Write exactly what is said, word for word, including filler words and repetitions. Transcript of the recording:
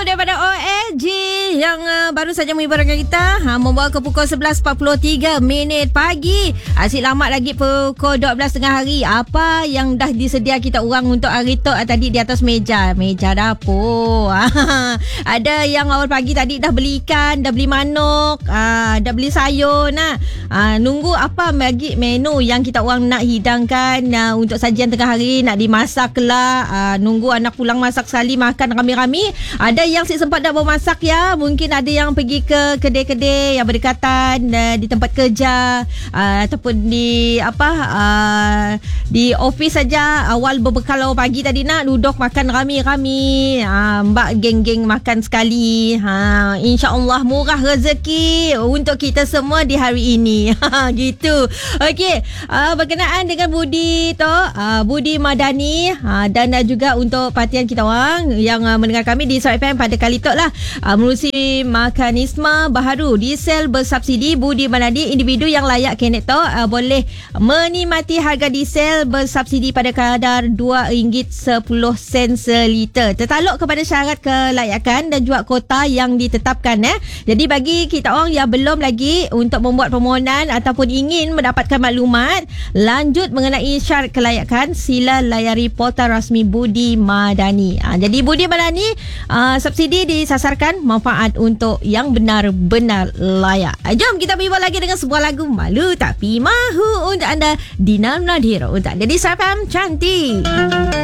daripada O L G yang uh, baru saja mengibarkan kita, ha, membawa ke pukul sebelas empat puluh tiga minit pagi. Asyik lambat lagi pukul dua belas tengah hari. Apa yang dah disedia kita orang untuk hari tu uh, tadi di atas meja, meja dapur. Ada yang awal pagi tadi dah beli ikan, dah beli manuk, uh, dah beli sayur. Nah, uh, nunggu apa bagi menu yang kita orang nak hidangkan uh, untuk sajian tengah hari, nak dimasak lah. Uh, nunggu anak pulang masak sekali, makan rami-rami. Ada yang si sempat dah bermasak ya. Mungkin ada yang pergi ke kedai-kedai yang berdekatan uh, di tempat kerja uh, ataupun di apa uh, di office saja. Awal berbekal awal pagi tadi nak duduk makan rami-rami, uh, mbak geng-geng makan sekali. Ha, insya-Allah murah rezeki untuk kita semua di hari ini. Gitu. Okey, uh, berkenaan dengan Budi tu, uh, Budi Madani, uh, dan uh, juga untuk perhatian kita orang yang uh, mendengar kami di Surat F M pada kali tu lah, uh, menerusi mekanisme baharu diesel bersubsidi. Budi Madani, individu yang layak kena tu uh, boleh menikmati harga diesel bersubsidi pada kadar dua ringgit sepuluh sen seliter, tertaluk kepada syarat kelayakan dan juga kota yang ditetapkan. Eh. Jadi bagi kita orang yang belum lagi untuk membuat permohonan ataupun ingin mendapatkan maklumat lanjut mengenai syarat kelayakan, sila layari portal rasmi Budi Madani. Ha, jadi Budi Madani, uh, subsidi disasarkan manfaat untuk yang benar-benar layak. Jom kita berbual lagi dengan sebuah lagu Malu Tapi Mahu untuk anda, Dina Nadir untuk anda di Surat F M Cantik.